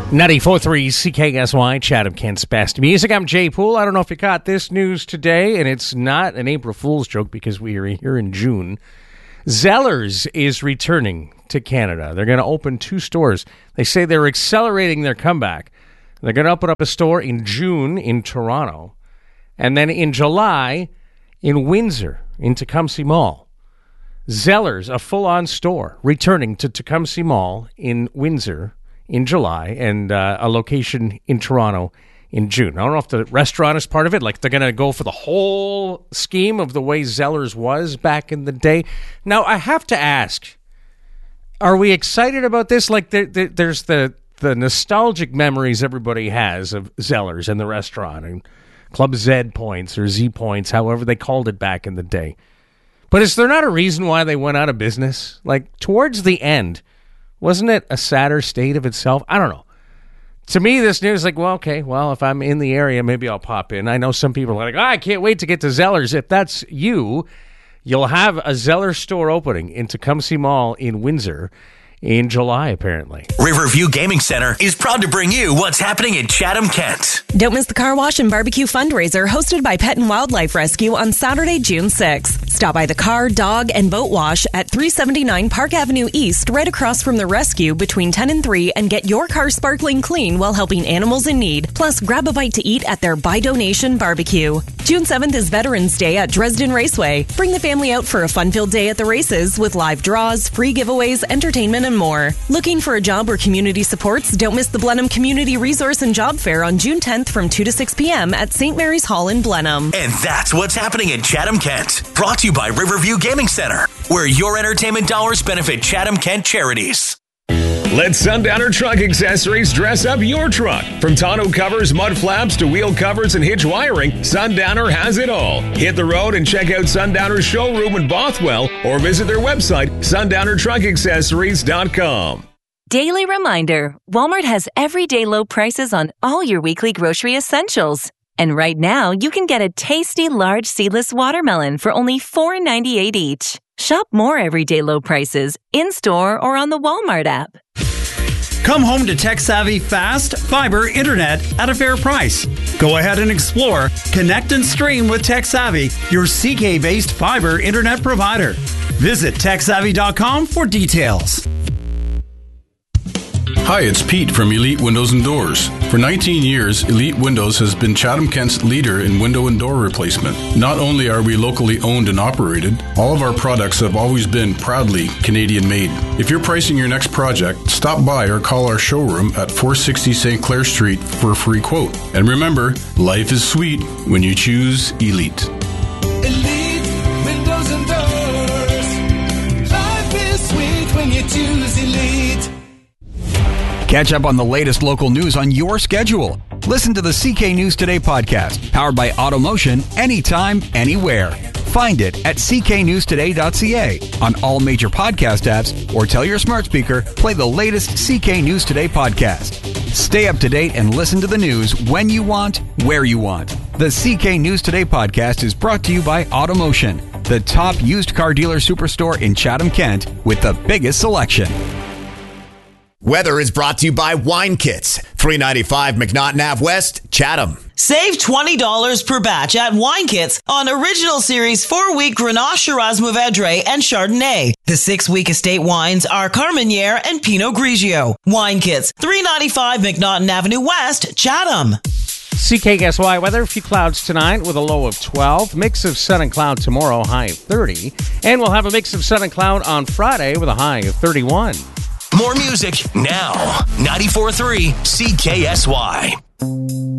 94.3 CKSY, Chatham, Kent's best music. I'm Jay Poole. I don't know if you caught this news today, and it's not an April Fool's joke because we are here in June. Zellers is returning to Canada. They're going to open 2 stores. They say they're accelerating their comeback. They're going to open up a store in June in Toronto, and then in July in Windsor, in Tecumseh Mall. Zellers, a full-on store, returning to Tecumseh Mall in Windsor in July, and a location in Toronto in June. I don't know if the restaurant is part of it. Like, they're going to go for the whole scheme of the way Zellers was back in the day. Now, I have to ask, are we excited about this? Like, there's the nostalgic memories everybody has of Zellers and the restaurant, and Club Z points or Z points, however they called it back in the day. But is there not a reason why they went out of business? Like, towards the end, wasn't it a sadder state of itself? I don't know. To me, this news is like, well, okay, well, if I'm in the area, maybe I'll pop in. I know some people are like, I can't wait to get to Zellers. If that's you, you'll have a Zellers store opening in Tecumseh Mall in Windsor in July, apparently. Riverview Gaming Center is proud to bring you what's happening in Chatham, Kent. Don't miss the Car Wash and Barbecue fundraiser hosted by Pet and Wildlife Rescue on Saturday, June 6th. Stop by the car, dog, and boat wash at 379 Park Avenue East, right across from the rescue between 10 and 3, and get your car sparkling clean while helping animals in need. Plus, grab a bite to eat at their By Donation barbecue. June 7th is Veterans Day at Dresden Raceway. Bring the family out for a fun-filled day at the races with live draws, free giveaways, entertainment, and more. Looking for a job or community supports? Don't miss the Blenheim Community Resource and Job Fair on June 10th from 2 to 6 p.m. at St. Mary's Hall in Blenheim. And that's what's happening in Chatham, Kent. Brought to you by Riverview Gaming Center, where your entertainment dollars benefit Chatham, Kent charities. Let Sundowner Truck Accessories dress up your truck. From tonneau covers, mud flaps, to wheel covers and hitch wiring, Sundowner has it all. Hit the road and check out Sundowner's showroom in Bothwell or visit their website, sundownertruckaccessories.com. Daily reminder, Walmart has everyday low prices on all your weekly grocery essentials. And right now, you can get a tasty large seedless watermelon for only $4.98 each. Shop more everyday low prices in-store or on the Walmart app. Come home to tech-savvy, fast, fiber internet at a fair price. Go ahead and explore, connect and stream with TechSavvy, your CK-based fiber internet provider. Visit TechSavvy.com for details. Hi, it's Pete from Elite Windows and Doors. For 19 years, Elite Windows has been Chatham Kent's leader in window and door replacement. Not only are we locally owned and operated, all of our products have always been proudly Canadian made. If you're pricing your next project, stop by or call our showroom at 460 St. Clair Street for a free quote. And remember, life is sweet when you choose Elite. Elite Windows and Doors. Life is sweet when you choose Elite. Catch up on the latest local news on your schedule. Listen to the CK News Today podcast, powered by Automotion, anytime, anywhere. Find it at cknewstoday.ca on all major podcast apps, or tell your smart speaker, play the latest CK News Today podcast. Stay up to date and listen to the news when you want, where you want. The CK News Today podcast is brought to you by Automotion, the top used car dealer superstore in Chatham, Kent, with the biggest selection. Weather is brought to you by Wine Kits, 395 McNaughton Ave West, Chatham. Save $20 per batch at Wine Kits on Original Series 4-week Grenache, Shiraz, Mourvedre, and Chardonnay. The 6-week estate wines are Carmenere and Pinot Grigio. Wine Kits, 395 McNaughton Avenue West, Chatham. CKSY weather, a few clouds tonight with a low of 12. Mix of sun and cloud tomorrow, high of 30. And we'll have a mix of sun and cloud on Friday with a high of 31. More music now. 94.3 CKSY.